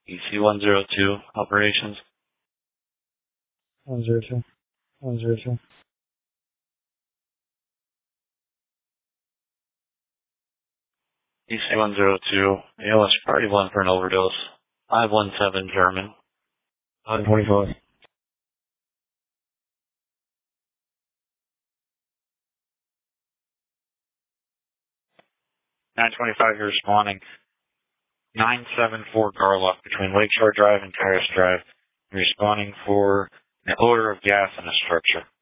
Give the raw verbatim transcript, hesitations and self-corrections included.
E C one zero two, operations. one zero two. one zero two. E C one zero two, A L S Party one for an overdose. five one seven German. nine twenty-five. nine twenty-five, you're responding. nine seven four Garlock between Lakeshore Drive and Terrace Drive. You're responding for an odor of gas in a structure.